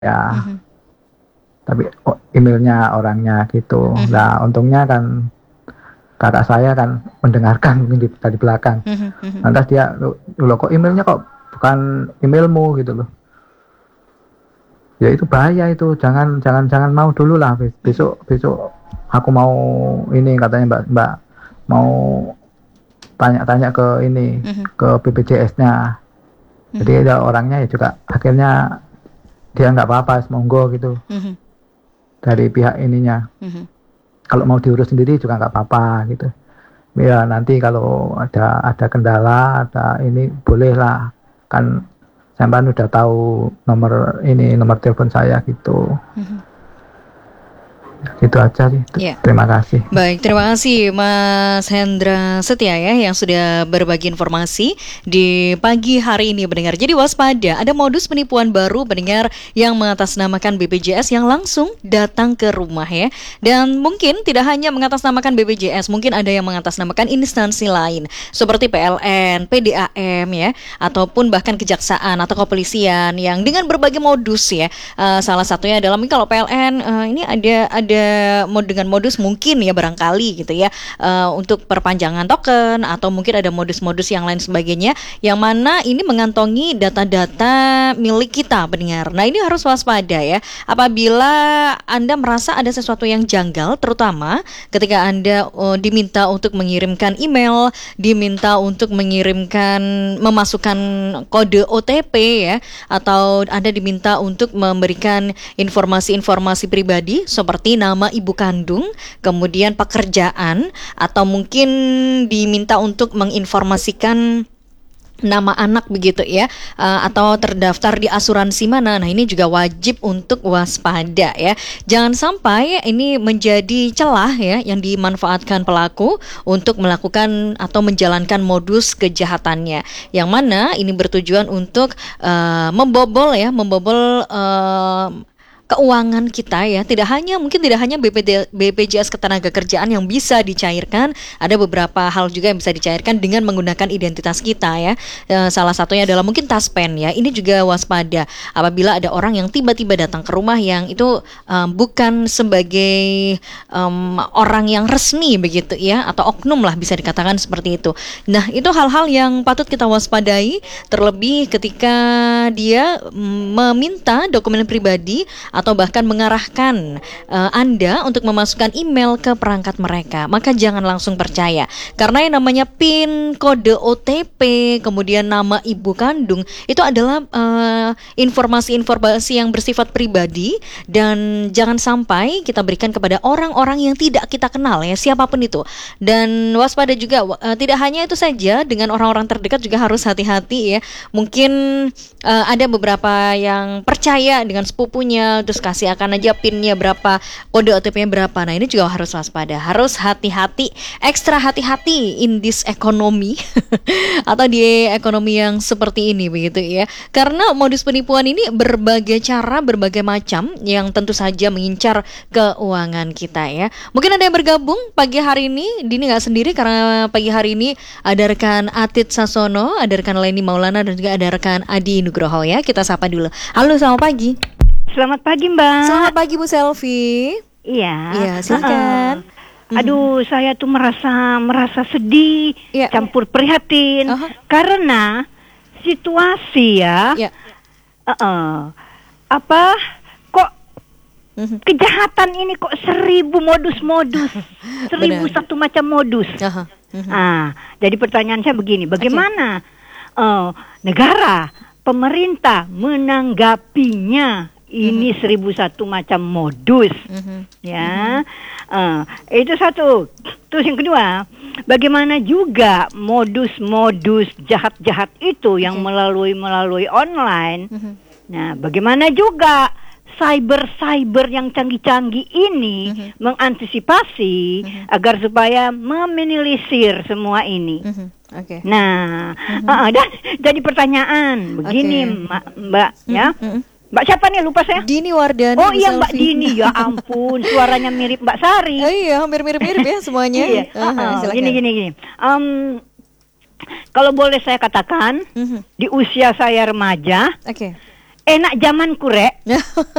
ya, Mhm. tapi emailnya orangnya gitu. Nah, untungnya kan kakak saya kan mendengarkan mungkin dari belakang. Lantas dia, loh kok emailnya kok bukan emailmu gitu loh. Ya itu bahaya itu, jangan mau dulu lah, besok aku mau ini katanya mbak mau tanya-tanya ke ini ke BPJS-nya. Jadi ya orangnya ya juga akhirnya dia nggak apa-apa, monggo gitu dari pihak ininya. Kalau mau diurus sendiri juga nggak apa-apa gitu. Ya nanti kalau ada kendala, ada ini bolehlah, kan sampean udah tahu nomor telepon saya gitu. Itu aja sih. Ya. Terima kasih. Baik, terima kasih Mas Hendra Setia ya yang sudah berbagi informasi di pagi hari ini pendengar. Jadi waspada, ada modus penipuan baru pendengar yang mengatasnamakan BPJS yang langsung datang ke rumah ya. Dan mungkin tidak hanya mengatasnamakan BPJS, mungkin ada yang mengatasnamakan instansi lain seperti PLN, PDAM ya, ataupun bahkan kejaksaan atau kepolisian yang dengan berbagai modus ya. Salah satunya adalah mungkin kalau PLN ini ada dengan modus mungkin ya barangkali gitu ya untuk perpanjangan token atau mungkin ada modus-modus yang lain sebagainya yang mana ini mengantongi data-data milik kita pendengar. Nah ini harus waspada ya apabila Anda merasa ada sesuatu yang janggal, terutama ketika Anda diminta untuk mengirimkan email, diminta untuk memasukkan kode OTP ya, atau Anda diminta untuk memberikan informasi-informasi pribadi seperti nama ibu kandung, kemudian pekerjaan, atau mungkin diminta untuk menginformasikan nama anak begitu ya, atau terdaftar di asuransi mana. Nah ini juga wajib untuk waspada ya. Jangan sampai ini menjadi celah ya yang dimanfaatkan pelaku untuk melakukan atau menjalankan modus kejahatannya, yang mana ini bertujuan untuk membobol keuangan kita ya. Mungkin tidak hanya BPJS Ketenagakerjaan yang bisa dicairkan, ada beberapa hal juga yang bisa dicairkan dengan menggunakan identitas kita ya. Salah satunya adalah mungkin taspen ya. Ini juga waspada apabila ada orang yang tiba-tiba datang ke rumah yang itu bukan sebagai orang yang resmi begitu ya, atau oknum lah bisa dikatakan seperti itu. Nah itu hal-hal yang patut kita waspadai, terlebih ketika dia meminta dokumen pribadi atau bahkan mengarahkan Anda untuk memasukkan email ke perangkat mereka. Maka jangan langsung percaya, karena yang namanya PIN, kode OTP, kemudian nama ibu kandung itu adalah informasi-informasi yang bersifat pribadi dan jangan sampai kita berikan kepada orang-orang yang tidak kita kenal ya, siapapun itu. Dan waspada juga, tidak hanya itu saja, dengan orang-orang terdekat juga harus hati-hati ya. Mungkin ada beberapa yang percaya dengan sepupunya, terus kasih akan aja PIN-nya berapa, kode OTP-nya berapa. Nah ini juga harus waspada, harus hati-hati, ekstra hati-hati in this economy atau di ekonomi yang seperti ini begitu ya. Karena modus penipuan ini berbagai cara, berbagai macam yang tentu saja mengincar keuangan kita ya. Mungkin ada yang bergabung pagi hari ini, Dini nggak sendiri karena pagi hari ini ada rekan Atit Sasono, ada rekan Leni Maulana, dan juga ada rekan Adi Nugroho ya. Kita sapa dulu. Halo, selamat pagi. Selamat pagi Mbak. Selamat pagi Bu Selvi. Iya. Iya, silakan. Aduh, saya tuh merasa sedih, campur prihatin karena situasi ya. Kok kejahatan ini kok 1000 modus-modus, 1001 macam modus. Jadi pertanyaan saya begini, bagaimana negara, pemerintah menanggapinya ini 1001 macam modus, ya. Itu satu. Terus yang kedua, bagaimana juga modus-modus jahat-jahat itu yang melalui online. Nah, bagaimana juga cyber yang canggih-canggih ini mengantisipasi agar supaya meminimalisir semua ini. Nah, dan jadi pertanyaan begini, Mbak ya. Mbak siapa nih, lupa saya? Dini Wardani. Oh iya Mbak Dini, ya ampun, suaranya mirip Mbak Sari. Iya, hampir mirip-mirip ya semuanya. Gini. Kalau boleh saya katakan, di usia saya remaja, enak zaman kurek.